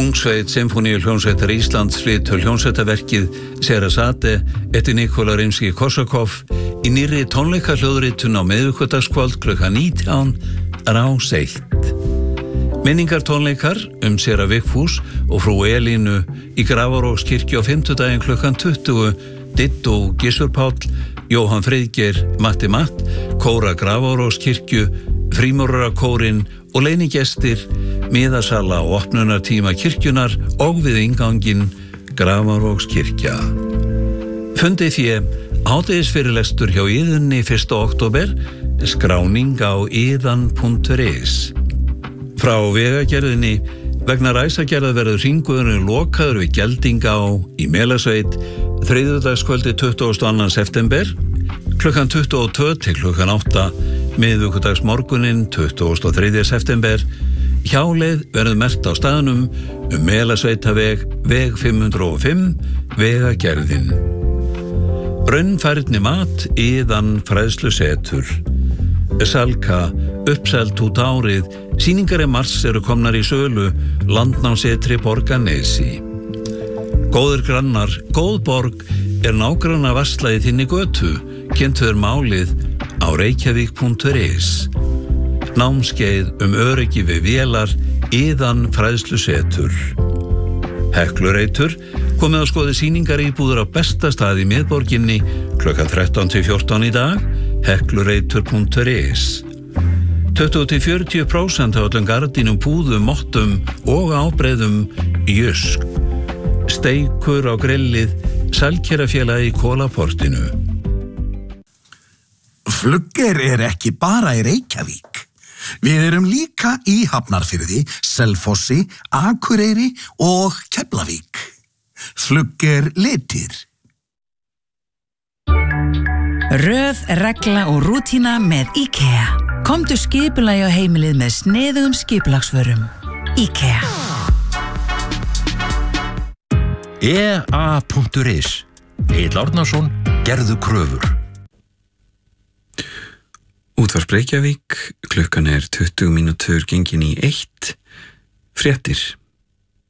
Ungsveit Sinfóníuhljómsveitar Íslands flytur hljómsveitaverkið Sherazade eftir Nikola Rimski-Korsakov í nýrri tónleikahljóðritun á miðvikudagskvöld klukkan 19 Rás 1. Minningartónleikar Séra Vigfús og frú Elínu í Grafarvogskirkju á fimmtudaginn klukkan 20, Dittó Gissur Páll, Jóhann Friðgeir, Matti Matt, Kóra Grafarvogskirkju, Frímúrarakórinn og leynigestir, miðasala og opnunartíma kirkjunar og við innganginn Grafarvogskirkja. Fundið fé hádegisfyrirlestur hjá Iðunni 1. október, skráning á iðan.is. Frá Vegagerðinni, vegna ræsagerðar verður hringvegurinn lokaður við Geldinga í Melasveit þriðjudagskvöldi 22. september klukkan 22 til klukkan 8, miðvikudagsmorguninn 23. september. Hjáleið verður merkt á staðnum Melasveitaveg, veg 505, Vegagerðin. Raunfærni mat, Iðan fræðslusetur. Salka, uppselt út árið, sýningar mars eru komnar í sölu, Landnámssetri Borgarnesi. Góðir grannar, góð borg er nágranna varsla í þinni götu, kynnt málið á reykjavík.is. Námskeið öryggi við vélar, Iðan fræðslusetur. Heklureitur, komið að skoði sýningar íbúður á besta stað í miðborginni klukkan 13 til 14 í dag, heklureitur.is. 20-40% af öllum gardínum, púðum, mottum og ábreiðum Jysk. Steikur á grillið, Sælkerafélagi í Kólaportinu. Flugger er ekki bara í Reykjavík. Við erum líka í Hafnarfirði, Selfossi, Akureyri og Keflavík. Flugger litir. Röð, regla og rútína með IKEA. Komdu skipulagi á heimilið með sniðugum skipulagsvörum. IKEA. EA.is. Egill Árnason, gerðu kröfur. Útvarp Reykjavík, klukkan er 20 mínútur gengin í 1. Fréttir.